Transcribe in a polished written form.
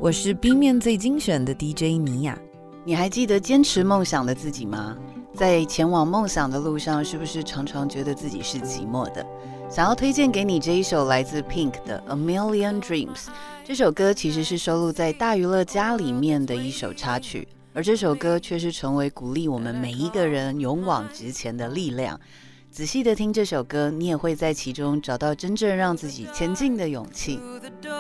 我是 B 面最精选的 DJ 尼亚。 你还记得坚持梦想的自己吗？在前往梦想的路上，是不是常常觉得自己是寂寞的？想要推荐给你这一首来自 Pink 的 A Million Dreams。 这首歌其实是收录在大娱乐家里面的一首插曲，而这首歌却是成为鼓励我们每一个人勇往直前的力量。仔细的听这首歌，你也会在其中找到真正让自己前进的勇气。